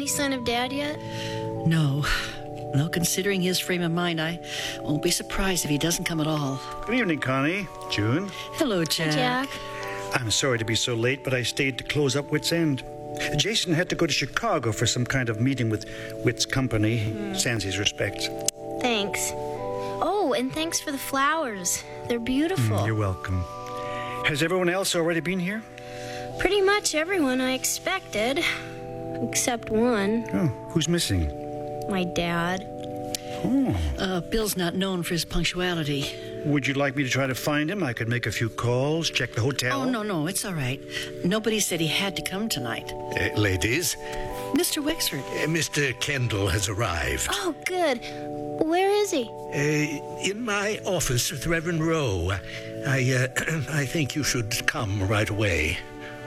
sign of Dad yet? No. No, considering his frame of mind, I won't be surprised if he doesn't come at all. Good evening, Connie. June. Hello, Jack. Jack. I'm sorry to be so late, but I stayed to close up Wit's End. Jason had to go to Chicago for some kind of meeting with Wit's company. Sends his respects. Thanks. Oh, and thanks for the flowers. They're beautiful. You're welcome. Has everyone else already been here? Pretty much everyone I expected. Except one. Oh, who's missing? My dad. Oh. Bill's not known for his punctuality. Would you like me to try to find him? I could make a few calls, check the hotel. Oh, no, it's all right. Nobody said he had to come tonight. Ladies, Mr. Wexford. Mr. Kendall has arrived. Oh, good. Where is he? In my office with Reverend Rowe. I think you should come right away.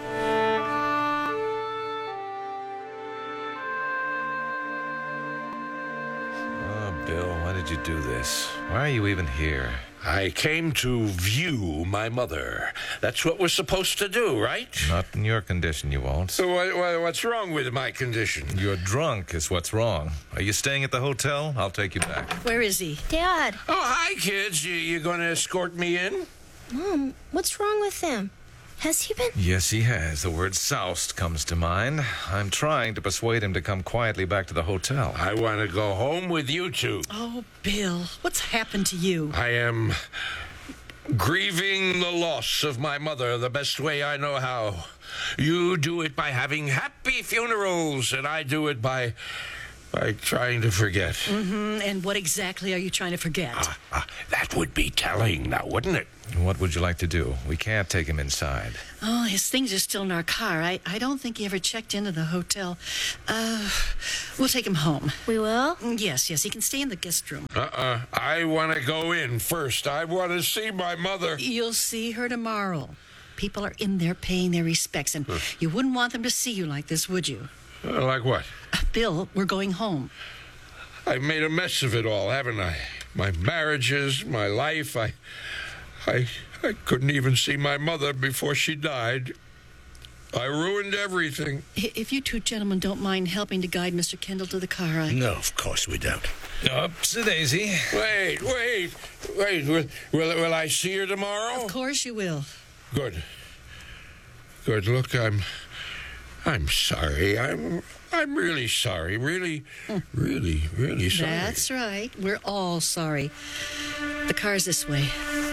Bill, why did you do this? Why are you even here? I came to view my mother. That's what we're supposed to do, right? Not in your condition, you won't. So what's wrong with my condition? You're drunk is what's wrong. Are you staying at the hotel? I'll take you back. Where is he? Dad. Oh, hi, kids. You going to escort me in? Mom, what's wrong with him? Has he been... Yes, he has. The word soused comes to mind. I'm trying to persuade him to come quietly back to the hotel. I want to go home with you two. Oh, Bill, what's happened to you? I am grieving the loss of my mother the best way I know how. You do it by having happy funerals, and I do it by trying to forget. And what exactly are you trying to forget? That would be telling now, wouldn't it? What would you like to do? We can't take him inside. Oh, his things are still in our car. I don't think he ever checked into the hotel. We'll take him home. We will? Yes, he can stay in the guest room. I want to go in first. I want to see my mother. You'll see her tomorrow. People are in there paying their respects, and you wouldn't want them to see you like this, would you? Like what? Bill, we're going home. I've made a mess of it all, haven't I? My marriages, my life. I couldn't even see my mother before she died. I ruined everything. If you two gentlemen don't mind helping to guide Mr. Kendall to the car, No, of course we don't. Daisy. Wait. Will I see her tomorrow? Of course you will. Good. Look, I'm sorry. I'm really sorry. Really sorry. That's right. We're all sorry. The car's this way.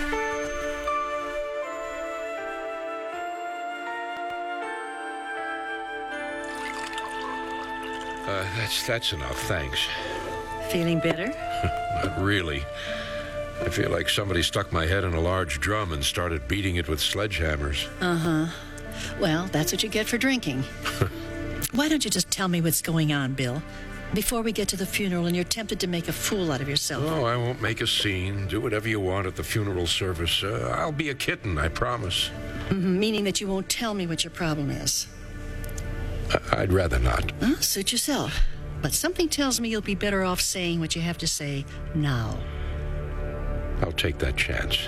That's enough, thanks. Feeling better? Not really. I feel like somebody stuck my head in a large drum and started beating it with sledgehammers. Well, that's what you get for drinking. Why don't you just tell me what's going on, Bill? Before we get to the funeral and you're tempted to make a fool out of yourself. Oh, I won't make a scene. Do whatever you want at the funeral service. I'll be a kitten, I promise. Meaning that you won't tell me what your problem is. I'd rather not. Suit yourself. But something tells me you'll be better off saying what you have to say now. I'll take that chance.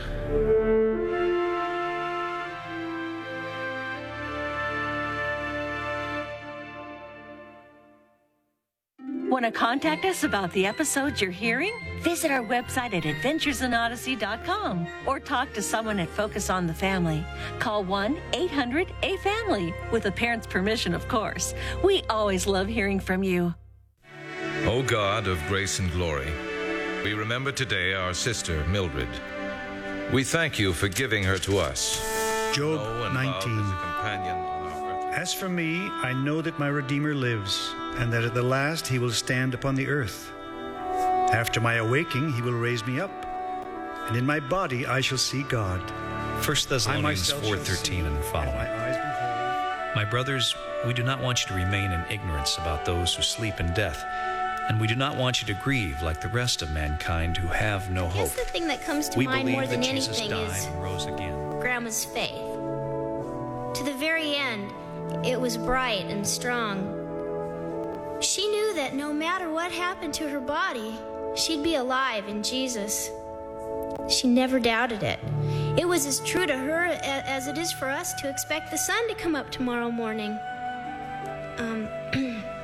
Want to contact us about the episodes you're hearing? Visit our website at adventuresinodyssey.com or talk to someone at Focus on the Family. Call 1-800-A-FAMILY with a parent's permission, of course. We always love hearing from you. O God of grace and glory, we remember today our sister, Mildred. We thank you for giving her to us. Job Know and 19. love as a companion on our earth. As for me, I know that my Redeemer lives, and that at the last he will stand upon the earth. After my awaking, he will raise me up, and in my body I shall see God. 1 Thessalonians myself shall 4:13 and and following. my eyes behold. My brothers, we do not want you to remain in ignorance about those who sleep in death, and we do not want you to grieve like the rest of mankind who have no I hope. guess the thing that comes to We mind more believe than that Jesus anything died is and rose again. Grandma's faith. To the very end, it was bright and strong. She knew that no matter what happened to her body, she'd be alive in Jesus. She never doubted it. It was as true to her as it is for us to expect the sun to come up tomorrow morning.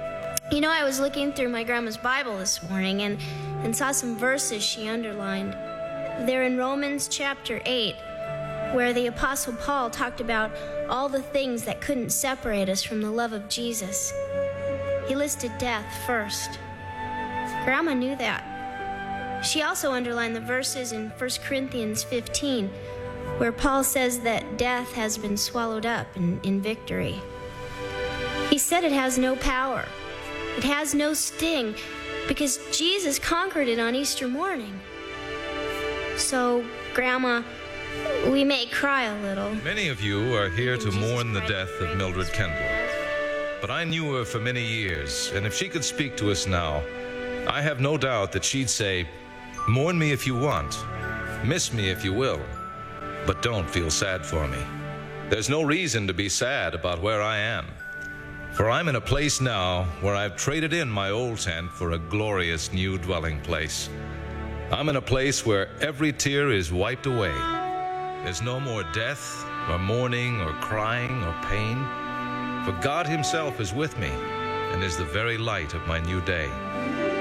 You know, I was looking through my grandma's Bible this morning and saw some verses she underlined. They're in Romans chapter 8, where the Apostle Paul talked about all the things that couldn't separate us from the love of Jesus. He listed death first. Grandma knew that. She also underlined the verses in 1 Corinthians 15, where Paul says that death has been swallowed up in victory. He said it has no power. It has no sting, because Jesus conquered it on Easter morning. So, Grandma, we may cry a little. Many of you are here to mourn the death of Mildred Kendall. But I knew her for many years, and if she could speak to us now, I have no doubt that she'd say, "Mourn me if you want, miss me if you will, but don't feel sad for me. There's no reason to be sad about where I am, for I'm in a place now where I've traded in my old tent for a glorious new dwelling place. I'm in a place where every tear is wiped away. There's no more death, or mourning, or crying, or pain, for God himself is with me and is the very light of my new day.